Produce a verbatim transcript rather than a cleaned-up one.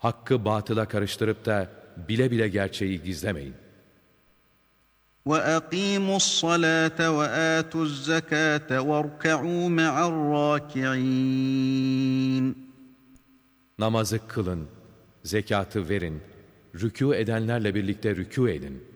Hakkı batıla karıştırıp da bile bile gerçeği gizlemeyin. وَأَقِيمُوا الصَّلَاةَ وَآتُوا الزَّكَاةَ وَارْكَعُوا مَعَ الرَّاكِعِينَ. Namazı kılın, zekatı verin, rükû edenlerle birlikte rükû edin.